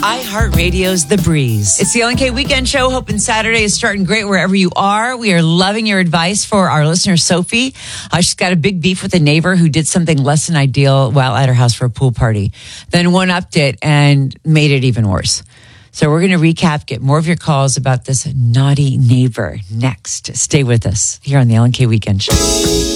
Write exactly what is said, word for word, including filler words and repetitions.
iHeartRadio's The Breeze. It's the L N K Weekend Show. Hoping Saturday is starting great wherever you are. We are loving your advice for our listener, Sophie. Uh, she's got a big beef with a neighbor who did something less than ideal while at her house for a pool party. Then one-upped it and made it even worse. So we're going to recap, get more of your calls about this naughty neighbor next. Stay with us here on the L N K Weekend Show.